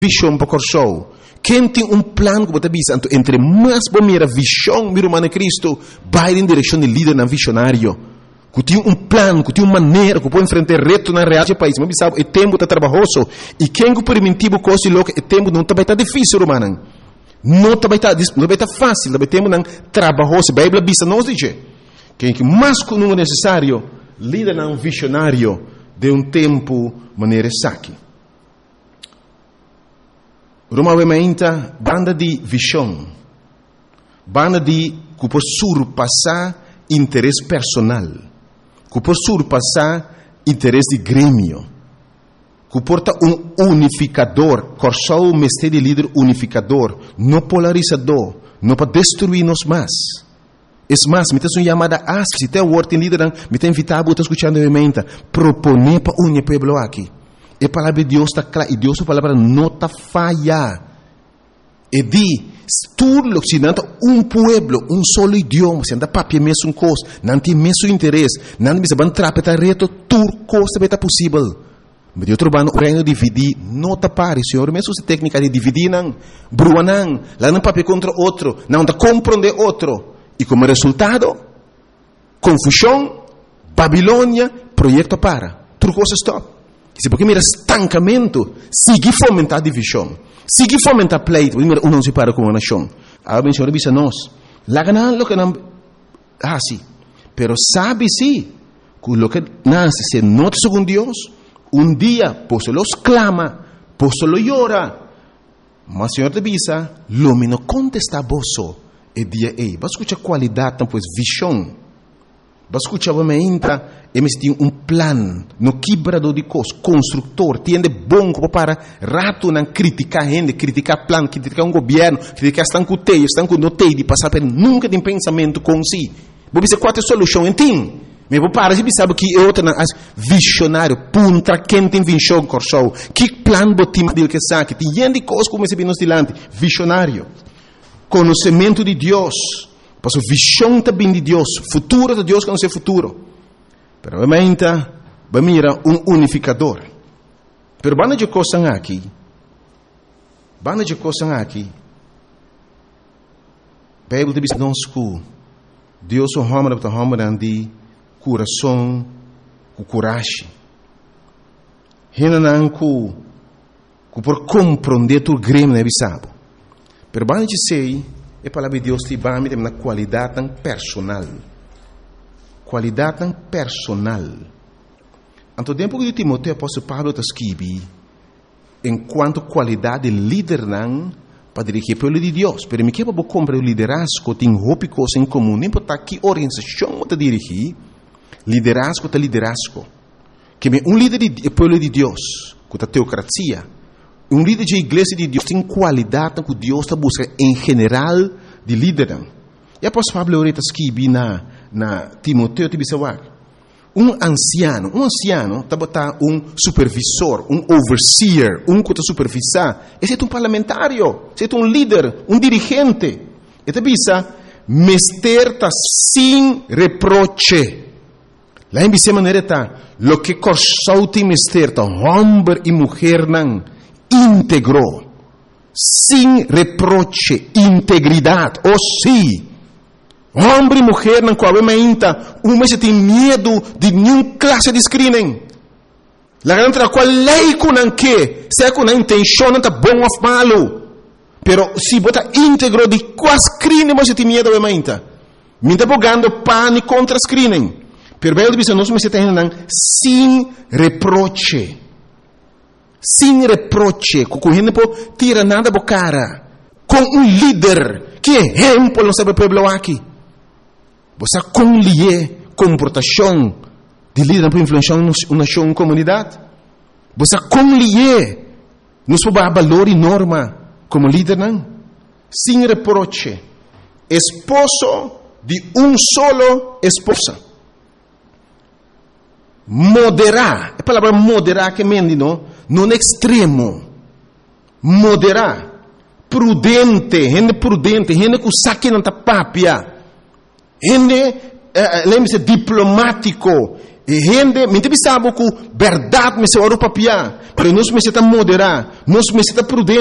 visão para Corsol. Quem tem plano que você visa, entre mais bom a visão, meu irmão Cristo, vai em direção de líder na visionário. Que tem plano, que tem maneira, que pode enfrentar reto na realidade do país. Mas sabe, o tempo está trabalhoso. E quem que permitiu coisa louca, o tempo não vai estar difícil, irmão. Não vai estar fácil, vai ter um trabalhoso. A Bíblia diz, não diz. Quem que mais que não é necessário, líder na visionário de tempo maneira saque. Roma vementa banda de visão, banda de que por surpassar interesse personal, que por surpassar interesse de grêmio, que porta unificador, Corsol mestre de líder unificador, não polarizador, não para destruir-nos mais. É mais, me tem uma chamada asp, se tem o word em líder, me tem invitado a escutar vementa, proponer para unir pueblo aqui. A palavra de Deus está clara, e Deus a palavra não está falha. E diz, tudo se não está pueblo, solo idioma, se não está papel mesmo coisa, não tem mesmo interesse, não tem mesmo trapetar reto, tudo coisa vai estar possível. Mas eu trabalho no reino de dividir, não está pare, Senhor, mesmo essa técnica de dividir, não, brua não, lá não papel contra outro, não está compreender outro. E como resultado, confusão, Babilônia, projeto para, tudo coisa stop. Se porque mira estancamento, sigue fomentar divisão, sigue fomentar pleito, mira não se para com uma nação. A bem senhor bisa nós, lá ganan lo que não, sim, pero sabe sim, que lo que nasce se nota segundo Deus, dia por los clama, por lo llora, mas senhor de bisa, lo me no contesta boso, e dia vas escuchar qualidade, pues visão. Vas escuchar, me entra, e me tem plan, no quebrador de coisas, construtor, tiende bom para rato não criticar gente, criticar plan, criticar governo, criticar estão com teio, estão com notei de passar por nunca tem pensamento com si. Vou dizer qual é a solução, entende? Mas vou parar, se sabe que é outra visionário, punta, quem tem visão, Corsol, que plan botim dele que sabe, tem gente de coisas como esse nos dilante, visionário, conhecimento de Deus. Porque a visão também de Deus, futuro de Deus que não é futuro. Pero realmente, mira unificador. Pero banda de coisas aqui, a Bíblia diz nós que Deus é um homem de coração, com coragem. Renan que por compreender tu grêmio não é sabe. Pero banda de sei a palavra de Deus te vai me uma qualidade tão personal. Qualidade tão personal. Anto tempo que Timoteo apóstolo Paulo está escrevendo, enquanto qualidade de líder não para dirigir o povo de Deus. Pero me quebra comprar o liderazgo tem roupa coisa em comum. Nem importa que organização está dirigir, liderazgo está liderazgo. Que líder do povo de Deus, com a teocracia, líder de igreja de Deus tem qualidade que Deus está buscando em geral de líder. E após Pablo Oreta escreve na Timoteo te bisawak. Anciano está botar supervisor, overseer, que está supervisar. Esse é parlamentário, esse é líder, dirigente. E te bisa, mester está sem reproche. Lá em bisa maneira está, lo que Corsol tem mester está, homem e mulher não, íntegro, sem reproche, integridade, sim. Homem e mulher não qual se tem medo de nenhuma classe de screening. La garanta qual lei com não que, se com a intenção não está bom ou malo, pero se bota íntegro de qual screening você tem medo de mainta. Me está bogando pane contra screening. Pero bem diz nós me tem sem reproche. Sem reproche, com a gente não tira nada da cara, com líder, que exemplo não sabe o povo aqui. Você conlier comportação de líder para influenciar uma nação, uma comunidade. Você conlier nos valor e norma como líder, não? Sem reproche. Esposo de solo esposa. Moderar. A palavra moderar que mendi, não é extremo. Moderar. Prudente. Gente que saque não está papia. Gente, lembre-se, diplomático. E gente, mente pensava que verdade me se ora papia, pero nós me se moderar, nós me se prudente.